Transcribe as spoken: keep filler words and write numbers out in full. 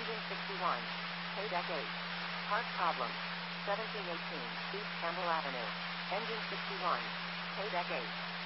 Engine sixty-one. K-Deck eight. Part problem. seventeen eighteen, East Campbell Avenue. Engine sixty-one. K-Deck eight.